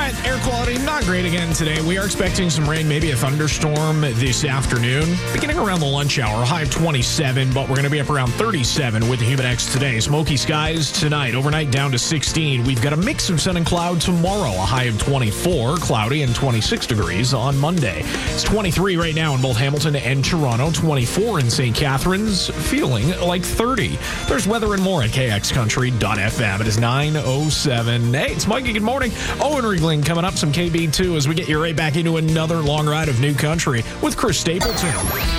Air quality, not great again today. We are expecting some rain, maybe a thunderstorm this afternoon. Beginning around the lunch hour, high of 27, but we're going to be up around 37 with the Humidex today. Smoky skies tonight, overnight down to 16. We've got a mix of sun and cloud tomorrow, a high of 24, cloudy, and 26 degrees on Monday. It's 23 right now in both Hamilton and Toronto, 24 in St. Catharines, feeling like 30. There's weather and more at kxcountry.fm. It is 9:07. Hey, it's Mikey. Good morning. Owen Riegling coming up, some KB2 as we get you right back into another long ride of New Country with Chris Stapleton.